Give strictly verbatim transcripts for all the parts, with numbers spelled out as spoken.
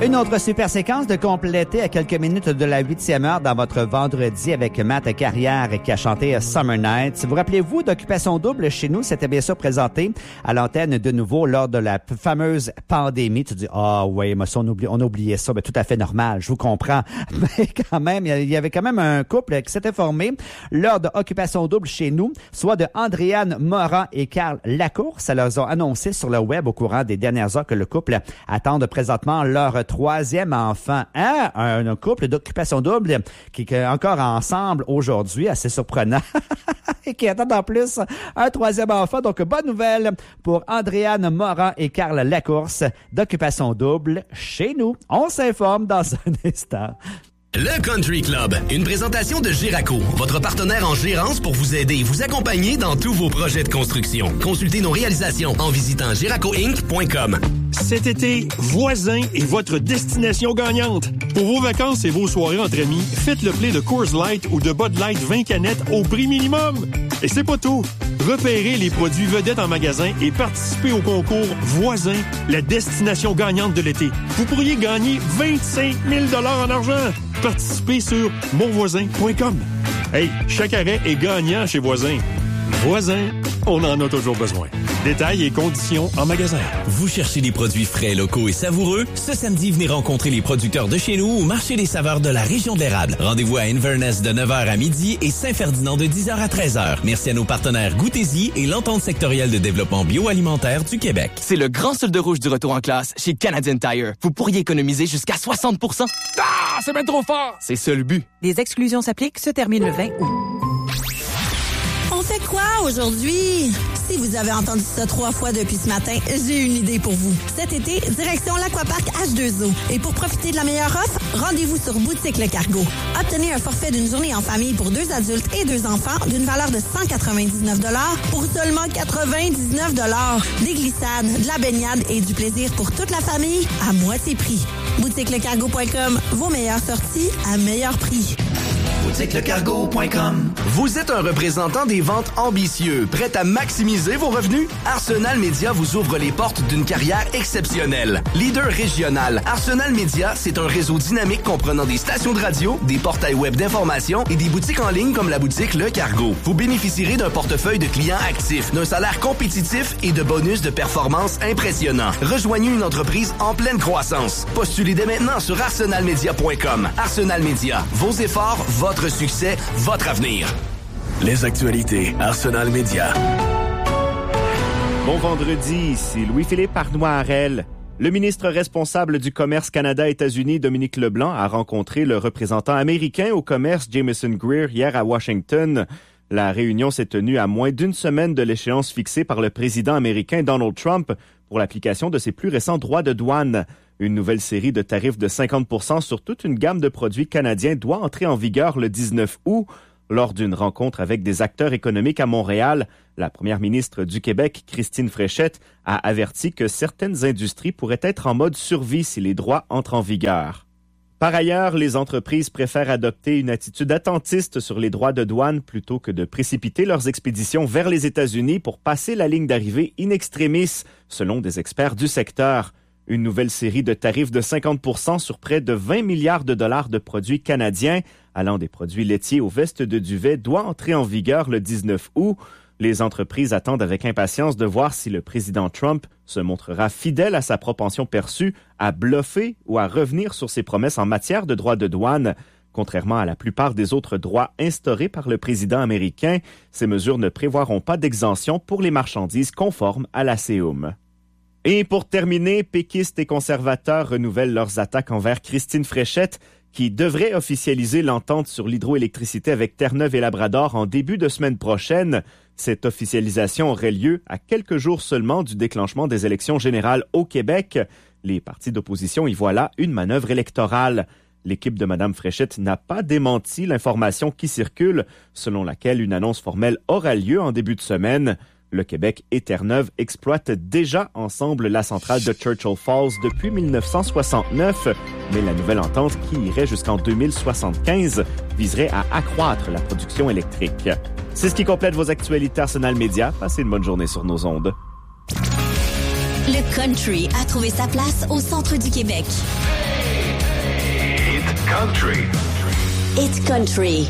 Une autre super séquence de compléter à quelques minutes de la huitième heure dans votre vendredi avec Matt Carrière qui a chanté Summer Nights. Vous rappelez-vous d'Occupation Double chez nous? C'était bien sûr présenté à l'antenne de nouveau lors de la fameuse pandémie. Tu dis, ah oh, oui, mais ça, on, oublie, on a oublié ça. Ben, tout à fait normal, je vous comprends. Mais quand même, il y avait quand même un couple qui s'était formé lors de Occupation Double chez nous, soit de Andréane Morin et Carl Lacour. Ça leur a annoncé sur le web au courant des dernières heures que le couple attend présentement leur troisième enfant. Hein? Un, un couple d'Occupation Double qui est encore ensemble aujourd'hui, assez surprenant, et qui attendent en plus un troisième enfant. Donc, bonne nouvelle pour Andréane Morin et Carl Lacourse d'Occupation Double chez nous. On s'informe dans un instant. Le Country Club, une présentation de Giraco, votre partenaire en gérance pour vous aider et vous accompagner dans tous vos projets de construction. Consultez nos réalisations en visitant giraco inc point com. Cet été, Voisin est votre destination gagnante. Pour vos vacances et vos soirées entre amis, faites le play de Coors Light ou de Bud Light vingt canettes au prix minimum. Et c'est pas tout. Repérez les produits vedettes en magasin et participez au concours Voisin, la destination gagnante de l'été. Vous pourriez gagner vingt-cinq mille dollars en argent. Participez sur mon voisin point com. Hey, chaque arrêt est gagnant chez Voisin. Voisin, on en a toujours besoin. Détails et conditions en magasin. Vous cherchez des produits frais, locaux et savoureux? Ce samedi, venez rencontrer les producteurs de chez nous au Marché des saveurs de la région de l'érable. Rendez-vous à Inverness de neuf heures à midi et Saint-Ferdinand de dix heures à treize heures. Merci à nos partenaires Goûtez-y et l'Entente sectorielle de développement bioalimentaire du Québec. C'est le grand solde rouge du retour en classe chez Canadian Tire. Vous pourriez économiser jusqu'à soixante pour cent. Ah, c'est bien trop fort! C'est ça le but. Les exclusions s'appliquent, se terminent le vingt août. On fait quoi aujourd'hui? Si vous avez entendu ça trois fois depuis ce matin, j'ai une idée pour vous. Cet été, direction l'Aquapark H deux O. Et pour profiter de la meilleure offre, rendez-vous sur Boutique Le Cargo. Obtenez un forfait d'une journée en famille pour deux adultes et deux enfants d'une valeur de cent quatre-vingt-dix-neuf dollars pour seulement quatre-vingt-dix-neuf dollars. Des glissades, de la baignade et du plaisir pour toute la famille à moitié prix. boutique le cargo point com, vos meilleures sorties à meilleur prix. boutique le cargo point com. Vous êtes un représentant des ventes ambitieux, prêt à maximiser vos revenus? Arsenal Media vous ouvre les portes d'une carrière exceptionnelle. Leader régional, Arsenal Media, c'est un réseau dynamique comprenant des stations de radio, des portails web d'information et des boutiques en ligne comme la boutique Le Cargo. Vous bénéficierez d'un portefeuille de clients actifs, d'un salaire compétitif et de bonus de performance impressionnants. Rejoignez une entreprise en pleine croissance. Postulez dès maintenant sur arsenal media point com. Arsenal Media, vos efforts, votre succès, votre avenir. Les actualités Arsenal Media. Bon vendredi, ici Louis-Philippe Arnois-Harel. Le ministre responsable du commerce Canada-États-Unis, Dominique Leblanc, a rencontré le représentant américain au commerce, Jameson Greer, hier à Washington. La réunion s'est tenue à moins d'une semaine de l'échéance fixée par le président américain Donald Trump pour l'application de ses plus récents droits de douane. Une nouvelle série de tarifs de cinquante pour cent sur toute une gamme de produits canadiens doit entrer en vigueur le dix-neuf août. Lors d'une rencontre avec des acteurs économiques à Montréal, la première ministre du Québec, Christine Fréchette, a averti que certaines industries pourraient être en mode survie si les droits entrent en vigueur. Par ailleurs, les entreprises préfèrent adopter une attitude attentiste sur les droits de douane plutôt que de précipiter leurs expéditions vers les États-Unis pour passer la ligne d'arrivée in extremis, selon des experts du secteur. Une nouvelle série de tarifs de cinquante pour cent sur près de vingt milliards de dollars de produits canadiens, allant des produits laitiers aux vestes de duvet, doit entrer en vigueur le dix-neuf août. Les entreprises attendent avec impatience de voir si le président Trump se montrera fidèle à sa propension perçue à bluffer ou à revenir sur ses promesses en matière de droits de douane. Contrairement à la plupart des autres droits instaurés par le président américain, ces mesures ne prévoiront pas d'exemption pour les marchandises conformes à l'A C E U M. Et pour terminer, péquistes et conservateurs renouvellent leurs attaques envers Christine Fréchette, qui devrait officialiser l'entente sur l'hydroélectricité avec Terre-Neuve et Labrador en début de semaine prochaine. Cette officialisation aurait lieu à quelques jours seulement du déclenchement des élections générales au Québec. Les partis d'opposition y voient là une manœuvre électorale. L'équipe de Mme Fréchette n'a pas démenti l'information qui circule, selon laquelle une annonce formelle aura lieu en début de semaine. Le Québec et Terre-Neuve exploitent déjà ensemble la centrale de Churchill Falls depuis mille neuf cent soixante-neuf, mais la nouvelle entente, qui irait jusqu'en deux mille soixante-quinze, viserait à accroître la production électrique. C'est ce qui complète vos actualités Arsenal Media. Passez une bonne journée sur nos ondes. Le country a trouvé sa place au centre du Québec. It's country. It's country.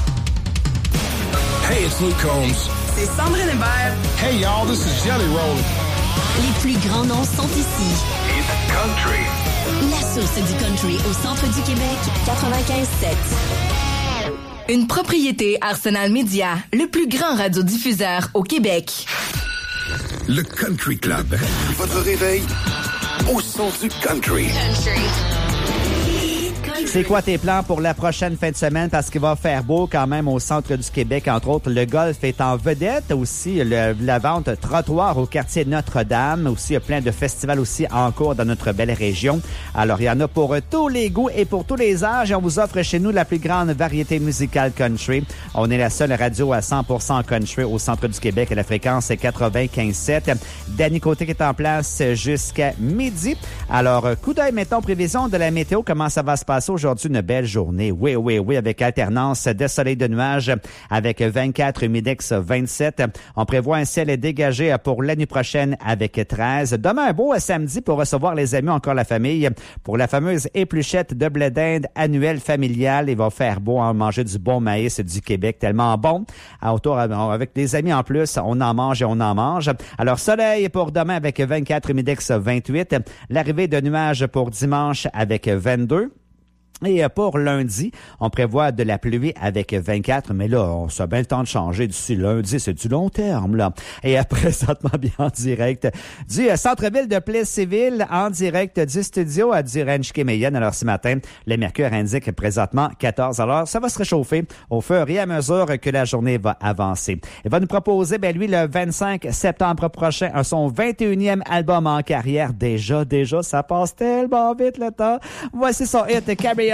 Hey, it's Luke Combs. C'est Sandrine Hébert. Hey, y'all, this is Jelly Roll. Les plus grands noms sont ici. It's country. La source du country au centre du Québec, quatre-vingt-quinze sept. Une propriété Arsenal Media, le plus grand radiodiffuseur au Québec. Le Country Club. Votre réveil au son du country. Country. C'est quoi tes plans pour la prochaine fin de semaine? Parce qu'il va faire beau quand même au centre du Québec. Entre autres, le golf est en vedette. Aussi, le, la vente trottoir au quartier Notre-Dame. Aussi, il y a plein de festivals aussi en cours dans notre belle région. Alors, il y en a pour tous les goûts et pour tous les âges. Et on vous offre chez nous la plus grande variété musicale country. On est la seule radio à cent pour cent country au centre du Québec. Et la fréquence est quatre-vingt-quinze sept. Danny Côté qui est en place jusqu'à midi. Alors, coup d'œil, mettons, prévision de la météo. Comment ça va se passer aujourd'hui? Une belle journée. Oui, oui, oui, avec alternance de soleil de nuages avec vingt-quatre, humidex vingt-sept. On prévoit un ciel dégagé pour la nuit prochaine avec treize. Demain, un beau samedi pour recevoir les amis, encore la famille, pour la fameuse épluchette de blé d'Inde annuelle familiale. Il va faire beau en manger du bon maïs du Québec, tellement bon. Autour, avec des amis en plus, on en mange et on en mange. Alors, soleil pour demain avec vingt-quatre, humidex vingt-huit. L'arrivée de nuages pour dimanche avec vingt-deux. Et pour lundi, on prévoit de la pluie avec vingt-quatre, mais là, on a bien le temps de changer d'ici lundi, c'est du long terme, là. Et présentement, bien en direct du centre-ville de Plessisville, en direct du studio à du Ranch Kéméyen. Alors, ce matin, le mercure indique présentement quatorze. Alors, ça va se réchauffer au fur et à mesure que la journée va avancer. Il va nous proposer, ben lui, le vingt-cinq septembre prochain, son vingt et unième album en carrière. Déjà, déjà, ça passe tellement vite le temps. Voici son hit, Carry